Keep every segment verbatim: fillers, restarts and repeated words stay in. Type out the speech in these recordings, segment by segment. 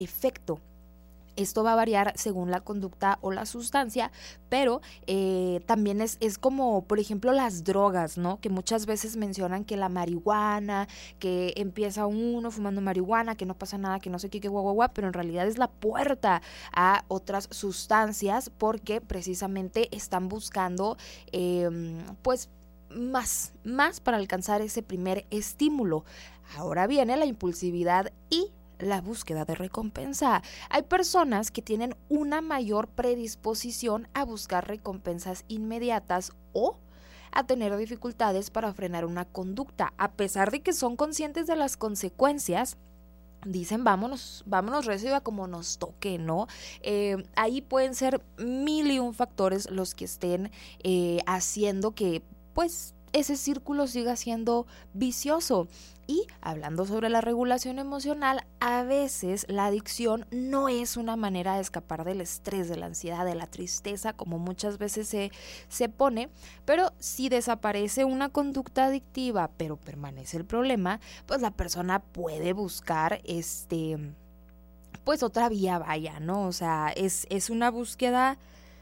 efecto. Esto va a variar según la conducta o la sustancia, pero eh, también es, es como, por ejemplo, las drogas, ¿no? Que muchas veces mencionan que la marihuana, que empieza uno fumando marihuana, que no pasa nada, que no sé qué, qué guau, guau, guau, pero en realidad es la puerta a otras sustancias porque precisamente están buscando, eh, pues, más, más para alcanzar ese primer estímulo. Ahora viene la impulsividad y la búsqueda de recompensa. Hay personas que tienen una mayor predisposición a buscar recompensas inmediatas o a tener dificultades para frenar una conducta, a pesar de que son conscientes de las consecuencias. Dicen, vámonos, vámonos recio a como nos toque, ¿no? Eh, ahí pueden ser mil y un factores los que estén eh, haciendo que, pues, ese círculo siga siendo vicioso. Y hablando sobre la regulación emocional, a veces la adicción no es una manera de escapar del estrés, de la ansiedad, de la tristeza, como muchas veces se, se pone, pero si desaparece una conducta adictiva, pero permanece el problema, pues la persona puede buscar este, pues otra vía, vaya, ¿no? O sea, es, es una búsqueda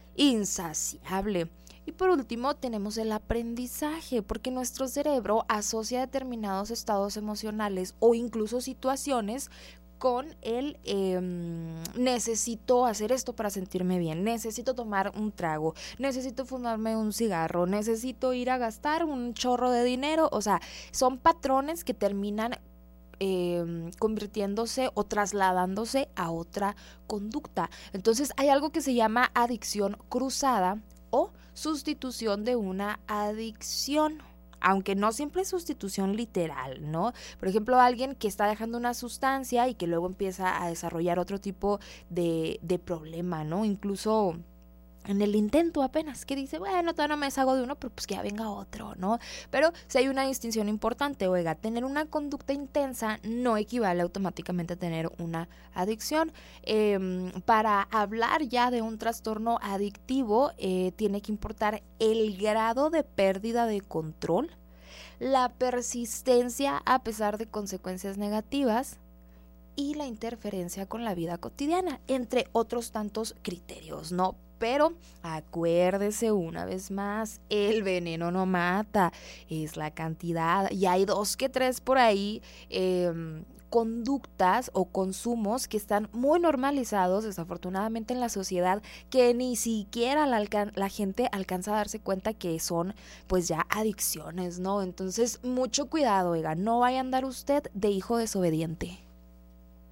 insaciable. Y por último tenemos el aprendizaje, porque nuestro cerebro asocia determinados estados emocionales o incluso situaciones con el eh, necesito hacer esto para sentirme bien, necesito tomar un trago, necesito fumarme un cigarro, necesito ir a gastar un chorro de dinero. O sea, son patrones que terminan Eh, convirtiéndose o trasladándose a otra conducta. Entonces hay algo que se llama adicción cruzada o sustitución de una adicción, aunque no siempre es sustitución literal, ¿no? Por ejemplo, alguien que está dejando una sustancia y que luego empieza a desarrollar otro tipo de, de problema, ¿no? Incluso en el intento apenas, que dice, bueno, todavía no me deshago de uno, pero pues que ya venga otro, ¿no? Pero si hay una distinción importante, oiga, tener una conducta intensa no equivale automáticamente a tener una adicción. Eh, para hablar ya de un trastorno adictivo, eh, tiene que importar el grado de pérdida de control, la persistencia a pesar de consecuencias negativas y la interferencia con la vida cotidiana, entre otros tantos criterios, ¿no? Pero acuérdese una vez más, el veneno no mata, es la cantidad. Y hay dos que tres por ahí eh, conductas o consumos que están muy normalizados, desafortunadamente, en la sociedad, que ni siquiera la, alcan- la gente alcanza a darse cuenta que son pues ya adicciones, ¿no? Entonces, mucho cuidado, oiga, no vaya a andar usted de hijo desobediente.